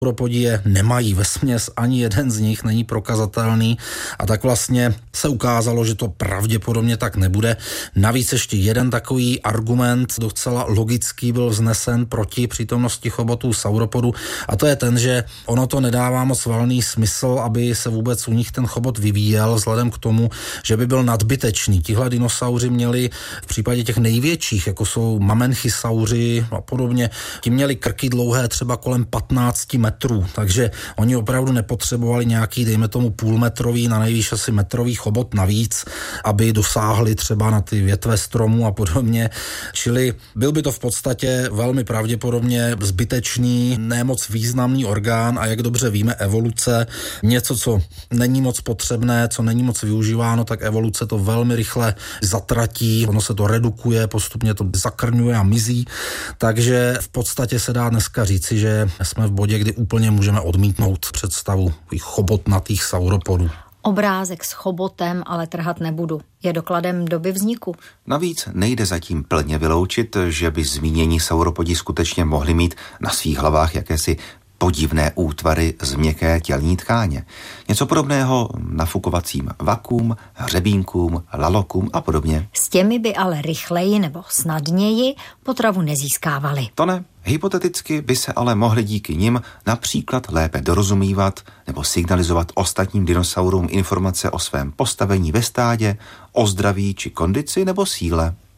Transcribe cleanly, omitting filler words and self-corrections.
sauropodie nemají vesměs, ani jeden z nich není prokazatelný a tak vlastně se ukázalo, že to pravděpodobně tak nebude. Navíc ještě jeden takový argument docela logický byl vznesen proti přítomnosti chobotů sauropodu a to je ten, že ono to nedává moc valný smysl, aby se vůbec u nich ten chobot vyvíjel vzhledem k tomu, že by byl nadbytečný. Tihle dinosauři měli v případě těch největších, jako jsou mamenchysauři a podobně, ti měli krky dlouhé třeba kolem 15 metrů, takže oni opravdu nepotřebovali nějaký, dejme tomu půlmetrový, na nejvýš asi metrový chobot navíc, aby dosáhli třeba na ty větve stromů a podobně. Čili byl by to v podstatě velmi pravděpodobně zbytečný, nemoc významný orgán a jak dobře víme, evoluce, něco, co není moc potřebné, co není moc využíváno, tak evoluce to velmi rychle zatratí, ono se to redukuje, postupně to zakrňuje a mizí, takže v podstatě se dá dneska říci, že jsme v bodě, kdy úplně můžeme odmítnout představu chobotnatých sauropodů. Obrázek s chobotem ale trhat nebudu. Je dokladem doby vzniku. Navíc nejde zatím plně vyloučit, že by zmínění sauropodi skutečně mohli mít na svých hlavách jakési podivné útvary z měkké tělní tkáně. Něco podobného nafukovacím vakům, hřebínkům, lalokům a podobně. S těmi by ale rychleji nebo snadněji potravu nezískávali. To ne. Hypoteticky by se ale mohli díky nim například lépe dorozumívat nebo signalizovat ostatním dinosaurům informace o svém postavení ve stádě, o zdraví či kondici nebo síle.